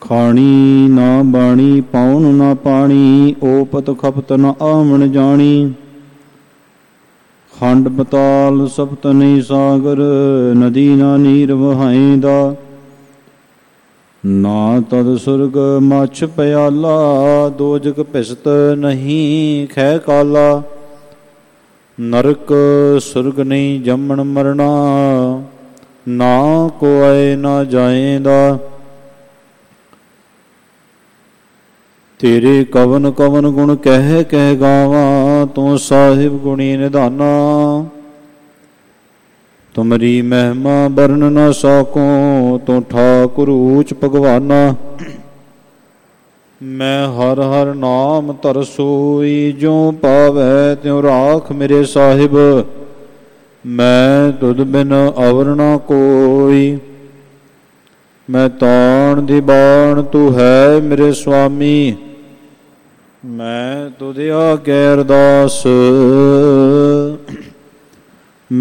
ਖਾਣੀ ਨਾ ਬਾਣੀ, ਪਾਉਣ ਨਾ ਪਾਣੀ, ਓਪਤ ਖਪਤ ਨ ਆਵਣ ਜਾਣੀ। ਖੰਡ ਪਤਾਲ ਸਪਤ ਨਹੀਂ ਸਾਗਰ, ਨਦੀ ਨਾ ਨੀਰ ਵਹਾਈਂਦਾ। ਨਾ ਤਦ ਸੁਰਗ ਮਛ ਪਿਆਲਾ, ਦੋਜਕ ਭਿਸਤ ਨਹੀਂ ਖਹਿ ਕਾਲਾ। ਨਰਕ ਸੁਰਗ ਨਹੀਂ ਜੰਮਣ ਮਰਨਾ, ਨਾ ਕੋਇ ਨਾ ਜਾਏਂਦਾ। ਤੇਰੇ ਕਵਨ ਕਵਨ ਗੁਣ ਕਹਿ ਕਹਿ ਗਾਵਾਂ, ਤੂੰ ਸਾਹਿਬ ਗੁਣੀ ਨਿਧਾਨਾ। ਤੁਮਰੀ ਮਹਿਮਾ ਬਰਨ ਨਾ ਸਾਕੋ, ਤੂੰ ਠਾਕੁਰ ਊਚ ਭਗਵਾਨਾ। ਮੈਂ ਹਰ ਹਰ ਨਾਮ ਧਰ ਸੋਈ, ਜਿਉ ਪਾਵੈ ਤਿਉ ਰਾਖ ਮੇਰੇ ਸਾਹਿਬ। ਮੈਂ ਤੁਧ ਬਿਨ ਅਵਰ ਨਾ ਕੋਈ, ਮੈਂ ਤਾਣ ਦੀ ਬਾਣ ਤੂੰ ਹੈ ਮੇਰੇ ਸੁਆਮੀ। ਮੈਂ ਤੁਧ ਆਗੇ ਅਰਦਾਸ